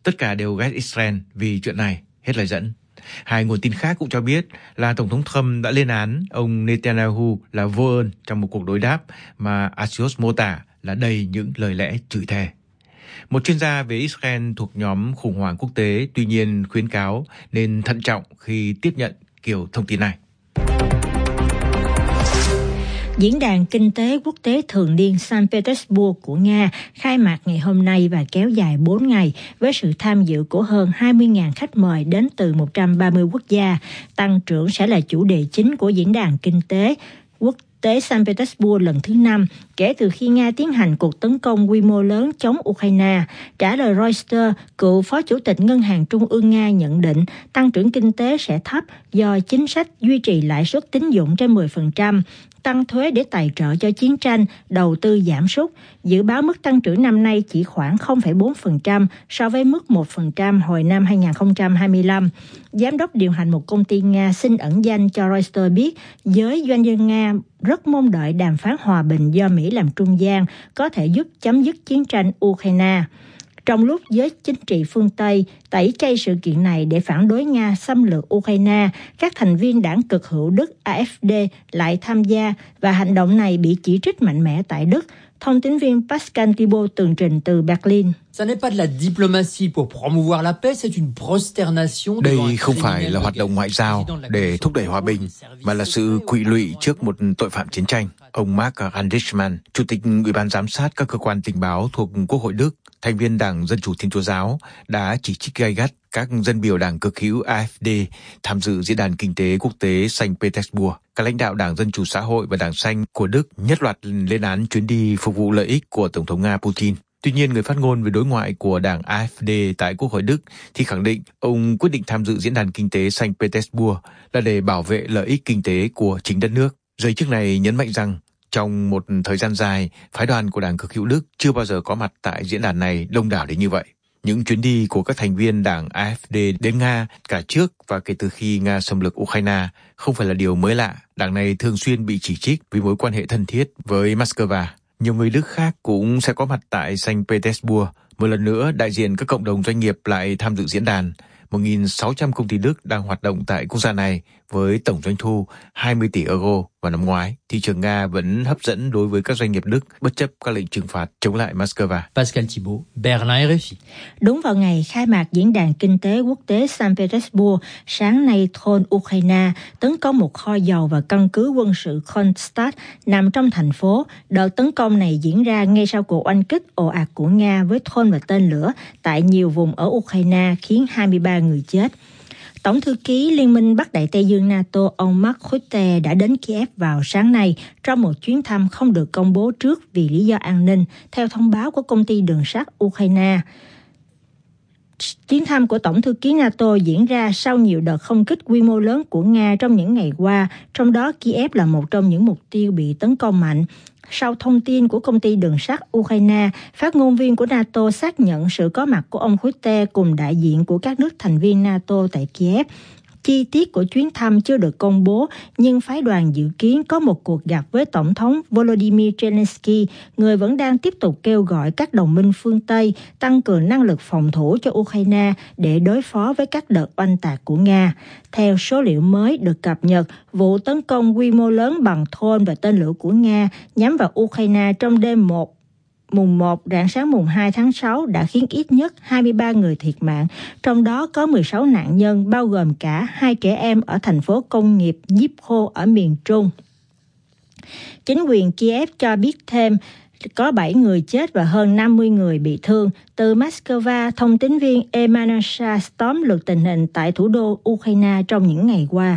Tất cả đều ghét Israel vì chuyện này, hết lời dẫn. Hai nguồn tin khác cũng cho biết là Tổng thống Trump đã lên án ông Netanyahu là vô ơn trong một cuộc đối đáp mà Axios mô tả là đầy những lời lẽ chửi thề. Một chuyên gia về Israel thuộc nhóm khủng hoảng quốc tế tuy nhiên khuyến cáo nên thận trọng khi tiếp nhận kiểu thông tin này. Diễn đàn Kinh tế Quốc tế thường niên Saint Petersburg của Nga khai mạc ngày hôm nay và kéo dài 4 ngày với sự tham dự của hơn 20.000 khách mời đến từ 130 quốc gia. Tăng trưởng sẽ là chủ đề chính của Diễn đàn Kinh tế Quốc tế Saint Petersburg lần thứ 5 kể từ khi Nga tiến hành cuộc tấn công quy mô lớn chống Ukraine. Trả lời Reuters, cựu Phó Chủ tịch Ngân hàng Trung ương Nga nhận định tăng trưởng kinh tế sẽ thấp do chính sách duy trì lãi suất tín dụng trên 10%, tăng thuế để tài trợ cho chiến tranh, đầu tư giảm sút. Dự báo mức tăng trưởng năm nay chỉ khoảng 0,4% so với mức 1% hồi năm 2025. Giám đốc điều hành một công ty Nga xin ẩn danh cho Reuters biết giới doanh nhân Nga rất mong đợi đàm phán hòa bình do Mỹ làm trung gian có thể giúp chấm dứt chiến tranh Ukraine. Trong lúc giới chính trị phương Tây tẩy chay sự kiện này để phản đối Nga xâm lược Ukraine, các thành viên đảng cực hữu Đức AfD lại tham gia và hành động này bị chỉ trích mạnh mẽ tại Đức. Thông tín viên Pascal Thibault tường trình từ Berlin. Đây không phải là hoạt động ngoại giao để thúc đẩy hòa bình, mà là sự quỵ lụy trước một tội phạm chiến tranh. Ông Mark Randisman, Chủ tịch Ủy ban giám sát các cơ quan tình báo thuộc Quốc hội Đức, thành viên Đảng Dân Chủ Thiên Chúa Giáo, đã chỉ trích gay gắt các dân biểu đảng cực hữu AfD tham dự Diễn đàn Kinh tế Quốc tế Saint Petersburg. Các lãnh đạo Đảng Dân Chủ Xã hội và Đảng Xanh của Đức nhất loạt lên án chuyến đi phục vụ lợi ích của Tổng thống Nga Putin. Tuy nhiên, người phát ngôn về đối ngoại của đảng AfD tại Quốc hội Đức thì khẳng định ông quyết định tham dự Diễn đàn Kinh tế Saint Petersburg là để bảo vệ lợi ích kinh tế của chính đất nước. Giới chức này nhấn mạnh rằng trong một thời gian dài, phái đoàn của Đảng cực hữu Đức chưa bao giờ có mặt tại diễn đàn này đông đảo đến như vậy. Những chuyến đi của các thành viên đảng AfD đến Nga cả trước và kể từ khi Nga xâm lược Ukraine không phải là điều mới lạ. Đảng này thường xuyên bị chỉ trích vì mối quan hệ thân thiết với Moscow. Nhiều người Đức khác cũng sẽ có mặt tại Saint Petersburg. Một lần nữa, đại diện các cộng đồng doanh nghiệp lại tham dự diễn đàn. 1.600 công ty Đức đang hoạt động tại quốc gia này với tổng doanh thu 20 tỷ euro vào năm ngoái. Thị trường Nga vẫn hấp dẫn đối với các doanh nghiệp Đức bất chấp các lệnh trừng phạt chống lại Moscow. Pascal Thibault, Berlin, RFI. Đúng vào ngày khai mạc Diễn đàn Kinh tế Quốc tế Saint Petersburg, sáng nay thôn Ukraine tấn công một kho dầu và căn cứ quân sự Kronstadt nằm trong thành phố. Đợt tấn công này diễn ra ngay sau cuộc oanh kích ồ ạt của Nga với drone và tên lửa tại nhiều vùng ở Ukraine khiến 23 người chết. Tổng thư ký Liên minh Bắc Đại Tây Dương NATO ông Mark Rutte đã đến Kiev vào sáng nay trong một chuyến thăm không được công bố trước vì lý do an ninh, theo thông báo của công ty đường sắt Ukraine. Chuyến thăm của Tổng thư ký NATO diễn ra sau nhiều đợt không kích quy mô lớn của Nga trong những ngày qua, trong đó Kiev là một trong những mục tiêu bị tấn công mạnh. Sau thông tin của công ty đường sắt Ukraine, phát ngôn viên của NATO xác nhận sự có mặt của ông Rutte cùng đại diện của các nước thành viên NATO tại Kiev. Chi tiết của chuyến thăm chưa được công bố, nhưng phái đoàn dự kiến có một cuộc gặp với Tổng thống Volodymyr Zelensky, người vẫn đang tiếp tục kêu gọi các đồng minh phương Tây tăng cường năng lực phòng thủ cho Ukraine để đối phó với các đợt oanh tạc của Nga. Theo số liệu mới được cập nhật, vụ tấn công quy mô lớn bằng drone và tên lửa của Nga nhắm vào Ukraine trong đêm mùng 1 rạng sáng mùng 2 tháng 6 đã khiến ít nhất 23 người thiệt mạng, trong đó có 16 nạn nhân bao gồm cả 2 trẻ em ở thành phố công nghiệp Dnipro ở miền Trung. Chính quyền Kiev cho biết thêm có 7 người chết và hơn 50 người bị thương. Từ Moscow, thông tín viên Emanuela tóm lược tình hình tại thủ đô Ukraine trong những ngày qua.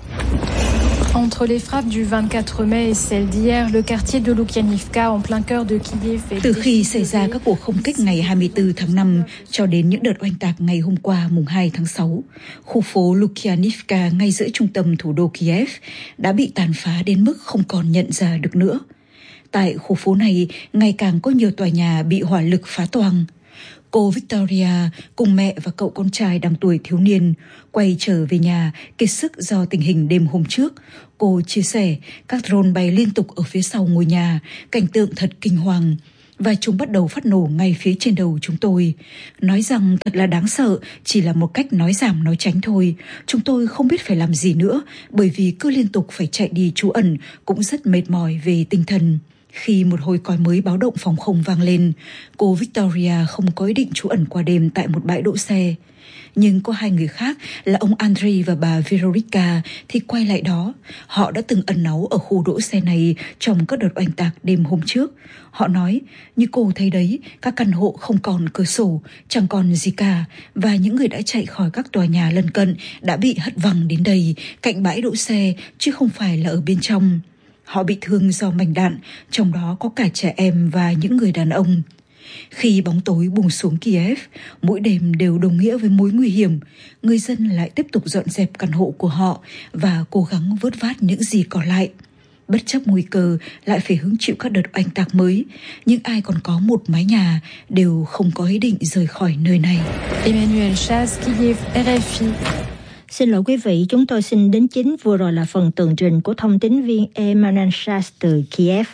Entre les frappes du 24 mai et celles d'hier, le quartier de Lukianivka en plein cœur de Kiev. Từ khi xảy ra các cuộc không kích ngày 24 tháng 5 cho đến những đợt oanh tạc ngày hôm qua mùng 2 tháng 6, khu phố Lukianivka ngay giữa trung tâm thủ đô Kiev đã bị tàn phá đến mức không còn nhận ra được nữa. Tại khu phố này, ngày càng có nhiều tòa nhà bị hỏa lực phá toang. Cô Victoria cùng mẹ và cậu con trai đang tuổi thiếu niên quay trở về nhà kiệt sức do tình hình đêm hôm trước. Cô chia sẻ các drone bay liên tục ở phía sau ngôi nhà, cảnh tượng thật kinh hoàng. và chúng bắt đầu phát nổ ngay phía trên đầu chúng tôi. Nói rằng thật là đáng sợ chỉ là một cách nói giảm nói tránh thôi. Chúng tôi không biết phải làm gì nữa, bởi vì cứ liên tục phải chạy đi trú ẩn cũng rất mệt mỏi về tinh thần. Khi một hồi còi mới báo động phòng không vang lên, cô Victoria không có ý định trú ẩn qua đêm tại một bãi đỗ xe. Nhưng có hai người khác là ông Andrei và bà Veronica thì quay lại đó. Họ đã từng ẩn náu ở khu đỗ xe này trong các đợt oanh tạc đêm hôm trước. Họ nói, như cô thấy đấy, các căn hộ không còn cửa sổ, chẳng còn gì cả, và những người đã chạy khỏi các tòa nhà lân cận đã bị hất văng đến đây, cạnh bãi đỗ xe, chứ không phải là ở bên trong. Họ bị thương do mảnh đạn, trong đó có cả trẻ em và những người đàn ông. Khi bóng tối buông xuống Kiev, mỗi đêm đều đồng nghĩa với mối nguy hiểm. Người dân lại tiếp tục dọn dẹp căn hộ của họ và cố gắng vớt vát những gì còn lại. Bất chấp nguy cơ lại phải hứng chịu các đợt oanh tạc mới, nhưng ai còn có một mái nhà đều không có ý định rời khỏi nơi này. Emmanuel Chas, Kiev, RFI. Xin lỗi quý vị, chúng tôi xin đính chính vừa rồi là phần tường trình của thông tín viên Emmanuel Chas từ Kiev.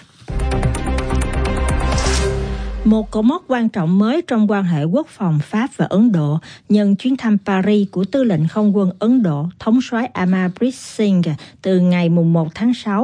Một cột mốc quan trọng mới trong quan hệ quốc phòng Pháp và Ấn Độ nhân chuyến thăm Paris của Tư lệnh Không quân Ấn Độ thống soái Amarpreet Singh từ ngày 1 tháng 6,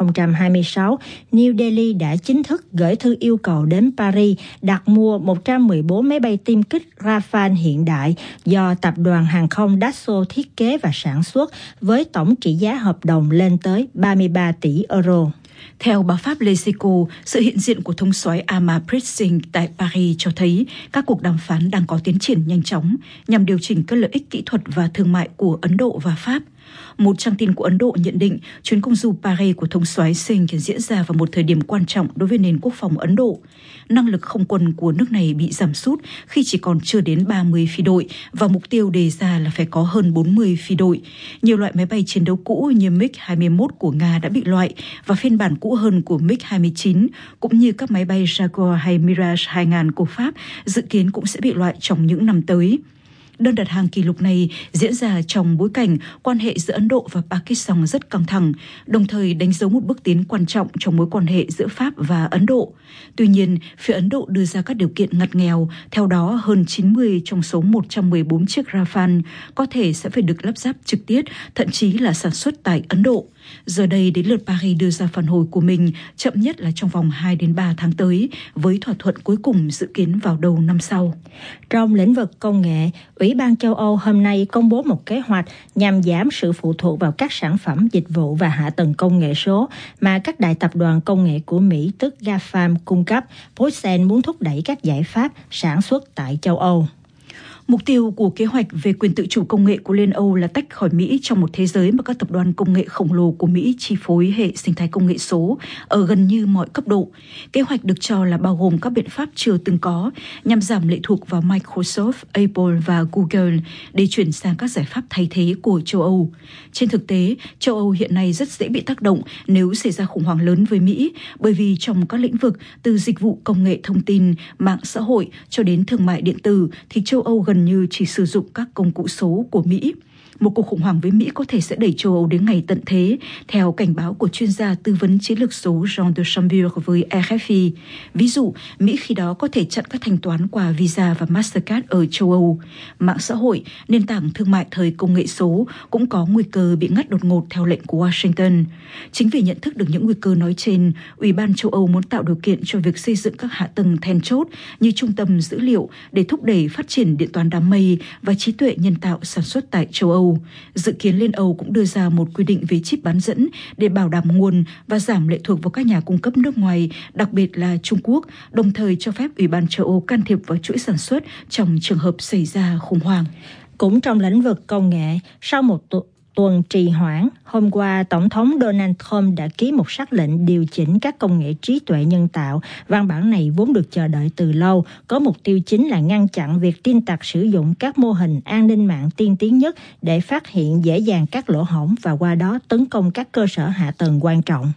2026, New Delhi đã chính thức gửi thư yêu cầu đến Paris đặt mua 114 máy bay tiêm kích Rafale hiện đại do tập đoàn hàng không Dassault thiết kế và sản xuất với tổng trị giá hợp đồng lên tới 33 tỷ euro. Theo báo Pháp L'Echo, sự hiện diện của thống soái Amarpreet Singh tại Paris cho thấy các cuộc đàm phán đang có tiến triển nhanh chóng nhằm điều chỉnh các lợi ích kỹ thuật và thương mại của Ấn Độ và Pháp. Một trang tin của Ấn Độ nhận định chuyến công du Paris của thống soái Singh diễn ra vào một thời điểm quan trọng đối với nền quốc phòng Ấn Độ. Năng lực không quân của nước này bị giảm sút khi chỉ còn chưa đến 30 phi đội và mục tiêu đề ra là phải có hơn 40 phi đội. Nhiều loại máy bay chiến đấu cũ như MiG-21 của Nga đã bị loại và phiên bản cũ hơn của MiG-29 cũng như các máy bay Jaguar hay Mirage 2000 của Pháp dự kiến cũng sẽ bị loại trong những năm tới. Đơn đặt hàng kỷ lục này diễn ra trong bối cảnh quan hệ giữa Ấn Độ và Pakistan rất căng thẳng, đồng thời đánh dấu một bước tiến quan trọng trong mối quan hệ giữa Pháp và Ấn Độ. Tuy nhiên, phía Ấn Độ đưa ra các điều kiện ngặt nghèo, theo đó hơn 90 trong số 114 chiếc Rafale có thể sẽ phải được lắp ráp trực tiếp, thậm chí là sản xuất tại Ấn Độ. Giờ đây đến lượt Paris đưa ra phản hồi của mình, chậm nhất là trong vòng 2 đến 3 tháng tới, với thỏa thuận cuối cùng dự kiến vào đầu năm sau. Trong lĩnh vực công nghệ, Ủy ban châu Âu hôm nay công bố một kế hoạch nhằm giảm sự phụ thuộc vào các sản phẩm, dịch vụ và hạ tầng công nghệ số mà các đại tập đoàn công nghệ của Mỹ, tức GAFAM, cung cấp. Bruxelles muốn thúc đẩy các giải pháp sản xuất tại châu Âu. Mục tiêu của kế hoạch về quyền tự chủ công nghệ của Liên Âu là tách khỏi Mỹ trong một thế giới mà các tập đoàn công nghệ khổng lồ của Mỹ chi phối hệ sinh thái công nghệ số ở gần như mọi cấp độ. Kế hoạch được cho là bao gồm các biện pháp chưa từng có nhằm giảm lệ thuộc vào Microsoft, Apple và Google để chuyển sang các giải pháp thay thế của châu Âu. Trên thực tế, châu Âu hiện nay rất dễ bị tác động nếu xảy ra khủng hoảng lớn với Mỹ, bởi vì trong các lĩnh vực từ dịch vụ công nghệ thông tin, mạng xã hội cho đến thương mại điện tử thì châu Âu gần như chỉ sử dụng các công cụ số của Mỹ. Một cuộc khủng hoảng với Mỹ có thể sẽ đẩy châu Âu đến ngày tận thế, theo cảnh báo của chuyên gia tư vấn chiến lược số Jean de Chambure với RFI. Ví dụ, Mỹ khi đó có thể chặn các thanh toán qua Visa và Mastercard ở châu Âu. Mạng xã hội, nền tảng thương mại thời công nghệ số cũng có nguy cơ bị ngắt đột ngột theo lệnh của Washington. Chính vì nhận thức được những nguy cơ nói trên, Ủy ban châu Âu muốn tạo điều kiện cho việc xây dựng các hạ tầng then chốt như trung tâm dữ liệu để thúc đẩy phát triển điện toán đám mây và trí tuệ nhân tạo sản xuất tại châu Âu. Dự kiến Liên Âu cũng đưa ra một quy định về chip bán dẫn để bảo đảm nguồn và giảm lệ thuộc vào các nhà cung cấp nước ngoài, đặc biệt là Trung Quốc, đồng thời cho phép Ủy ban châu Âu can thiệp vào chuỗi sản xuất trong trường hợp xảy ra khủng hoảng. Cũng trong lĩnh vực công nghệ, sau một tuần trì hoãn, hôm qua Tổng thống Donald Trump đã ký một sắc lệnh điều chỉnh các công nghệ trí tuệ nhân tạo. Văn bản này vốn được chờ đợi từ lâu, có mục tiêu chính là ngăn chặn việc tin tặc sử dụng các mô hình an ninh mạng tiên tiến nhất để phát hiện dễ dàng các lỗ hổng và qua đó tấn công các cơ sở hạ tầng quan trọng.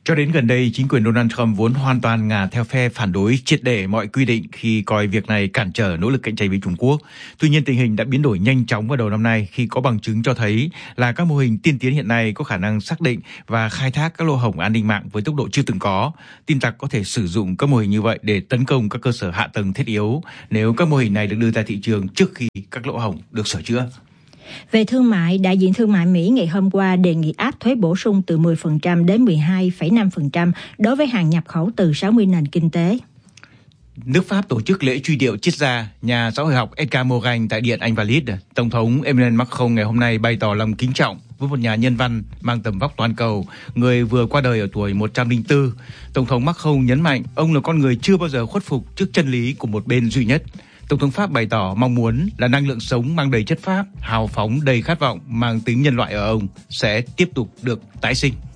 Cho đến gần đây, chính quyền Donald Trump vốn hoàn toàn ngả theo phe phản đối triệt để mọi quy định khi coi việc này cản trở nỗ lực cạnh tranh với Trung Quốc. Tuy nhiên, tình hình đã biến đổi nhanh chóng vào đầu năm nay khi có bằng chứng cho thấy là các mô hình tiên tiến hiện nay có khả năng xác định và khai thác các lỗ hổng an ninh mạng với tốc độ chưa từng có. Tin tặc có thể sử dụng các mô hình như vậy để tấn công các cơ sở hạ tầng thiết yếu nếu các mô hình này được đưa ra thị trường trước khi các lỗ hổng được sửa chữa. Về thương mại, đại diện thương mại Mỹ ngày hôm qua đề nghị áp thuế bổ sung từ 10% đến 12,5% đối với hàng nhập khẩu từ 60 nền kinh tế. Nước Pháp tổ chức lễ truy điệu triết gia nhà xã hội học Edgar Morin tại Điện Invalides. Tổng thống Emmanuel Macron ngày hôm nay bày tỏ lòng kính trọng với một nhà nhân văn mang tầm vóc toàn cầu, người vừa qua đời ở tuổi 104. Tổng thống Macron nhấn mạnh ông là con người chưa bao giờ khuất phục trước chân lý của một bên duy nhất. Tổng thống Pháp bày tỏ mong muốn là năng lượng sống mang đầy chất phác, hào phóng đầy khát vọng mang tính nhân loại ở ông sẽ tiếp tục được tái sinh.